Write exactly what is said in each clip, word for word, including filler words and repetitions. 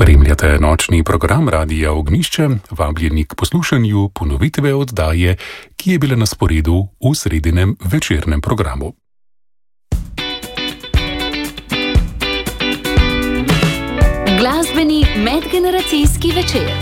Spremljate nočni program Radia Ognjišče, vabljeni k poslušanju ponovitve oddaje, ki je bila na sporedu v sredinem večernem programu. Glasbeni medgeneracijski večer.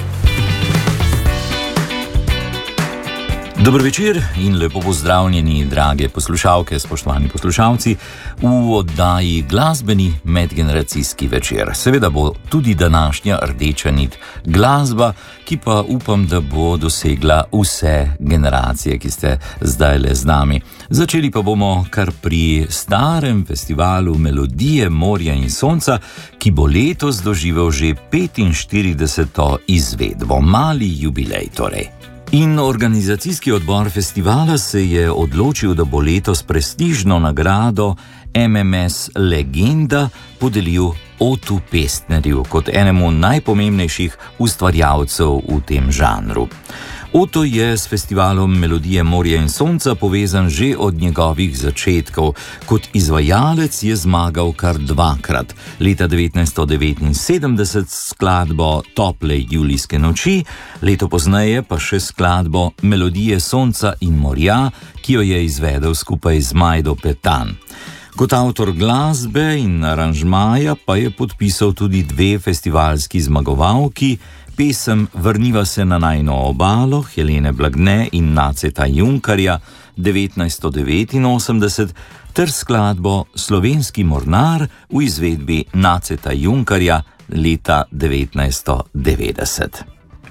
Dober večer in lepo pozdravljeni, drage poslušalke, spoštovani poslušalci, v oddaji Glasbeni medgeneracijski večer. Seveda bo tudi današnja rdeča nit glasba, ki pa upam, da bo dosegla vse generacije, ki ste zdajle z nami. Začeli pa bomo kar pri starem festivalu Melodije morja in sonca, ki bo letos doživel že petinštirideseto izvedbo, mali jubilej torej. In organizacijski odbor festivala se je odločil, da bo letos prestižno nagrado M M S Legenda podelil Otu Pestnerju kot enemu najpomembnejših ustvarjalcev v tem žanru. Oto je s festivalom Melodije morja in sonca povezan že od njegovih začetkov. Kot izvajalec je zmagal kar dvakrat. Leta devetnajststo devetinsedemdeset skladbo Tople julijske noči, leto pozneje pa še skladbo Melodije sonca in morja, ki jo je izvedel skupaj z Majdo Petan. Kot avtor glasbe in aranžmaja pa je podpisal tudi dve festivalski zmagovalki, pesem Vrniva se na najino obalo Helene Blagne in Naceta Junkarja devetnajststo devetinosemdeset ter skladbo Slovenski mornar v izvedbi Naceta Junkarja leta devetnajststo devetdeset.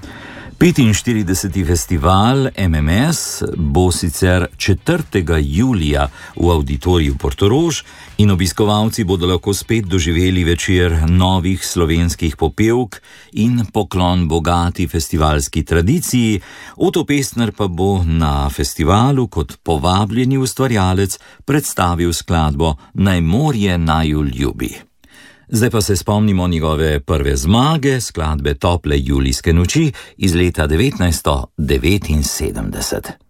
petinštirideseti festival M M S bo sicer četrtega julija v Avditoriju Portorož in obiskovalci bodo lahko spet doživeli večer novih slovenskih popevk in poklon bogati festivalski tradiciji. Oto Pestner pa bo na festivalu kot povabljeni ustvarjalec predstavil skladbo Naj morje naju ljubi. Zdaj pa se spomnimo njegove prve zmage, skladbe Tople julijske noči iz leta devetnajststo devetinsedemdeset.